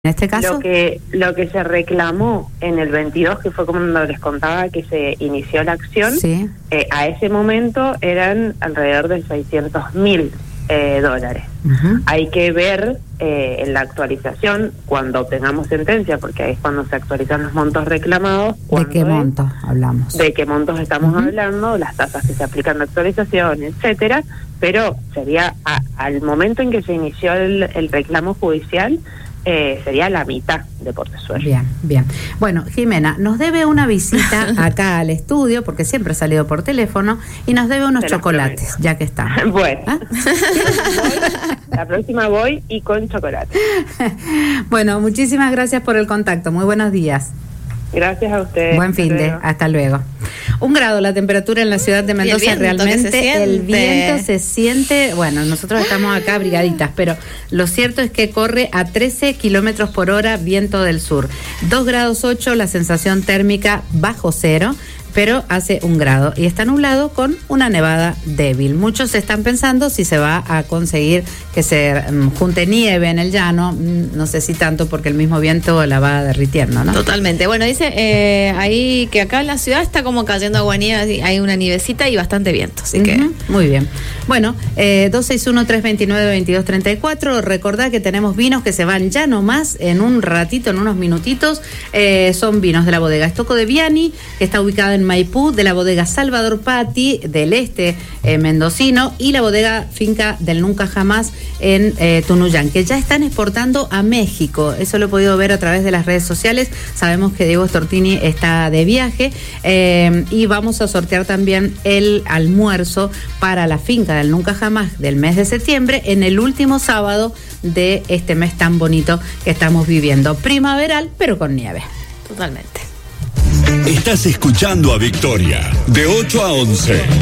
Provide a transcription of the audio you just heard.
En este caso, lo que se reclamó en el 22, que fue cuando les contaba que se inició la acción, sí. A ese momento eran alrededor de $600.000. Hay que ver en la actualización, cuando obtengamos sentencia, porque ahí es cuando se actualizan los montos reclamados. ¿De qué montos hablamos? De qué montos estamos hablando, las tasas que se aplican de actualización, etcétera, pero sería al momento en que se inició el reclamo judicial, sería la mitad de Portezuelo. Bien. Bueno, Jimena, nos debe una visita acá al estudio, porque siempre ha salido por teléfono, y nos debe unos chocolates, ya que está. Bueno, la próxima voy y con chocolate. Bueno, muchísimas gracias por el contacto. Muy buenos días. Gracias a ustedes. Buen fin de, hasta luego. 1 grado la temperatura en la ciudad de Mendoza, realmente el viento se siente, bueno, nosotros estamos acá abrigaditas, pero lo cierto es que corre a 13 kilómetros por hora, viento del sur. 2 grados 8, la sensación térmica bajo cero, pero hace 1 grado y está nublado con una nevada débil. Muchos están pensando si se va a conseguir que se junte nieve en el llano, no sé si tanto porque el mismo viento la va derritiendo, ¿no? Totalmente. Bueno, dice ahí que acá en la ciudad está como cayendo agua nieve, hay una nievecita y bastante viento, así que... Muy bien. Bueno, 261-329-2234, recordad que tenemos vinos que se van ya nomás en un ratito, en unos minutitos, son vinos de la bodega Stocco de Viani, que está ubicada en Maipú, de la bodega Salvador Patti del este mendocino, y la bodega Finca del Nunca Jamás en Tunuyán, que ya están exportando a México. Eso lo he podido ver a través de las redes sociales. Sabemos que Diego Stortini está de viaje y vamos a sortear también el almuerzo para la Finca del Nunca Jamás del mes de septiembre, en el último sábado de este mes tan bonito que estamos viviendo, primaveral pero con nieve. Totalmente. Estás escuchando a Victoria, de 8 a 11.